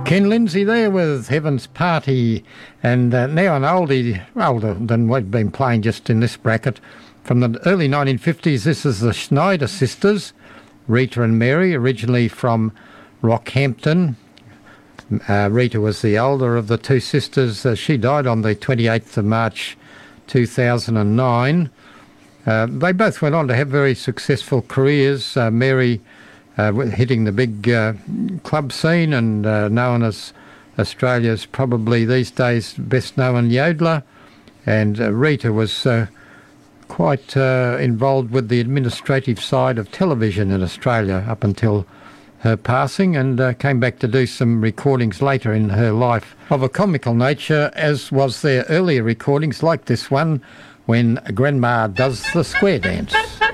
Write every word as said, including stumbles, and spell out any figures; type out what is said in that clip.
Ken Lindsay there with Heaven's Party, and uh, now an oldie, older than we've been playing just in this bracket. From the early nineteen fifties, this is the Schneider Sisters, Rita and Mary, originally from Rockhampton. Uh, Rita was the older of the two sisters. Uh, she died on the twenty-eighth of March two thousand nine. Uh, they both went on to have very successful careers. Uh, Mary uh, hitting the big uh, club scene and uh, known as Australia's probably these days best known yodeler. And uh, Rita was uh, quite uh, involved with the administrative side of television in Australia up until her passing, and uh, came back to do some recordings later in her life of a comical nature, as was their earlier recordings like this one, when Grandma Does the Square Dance.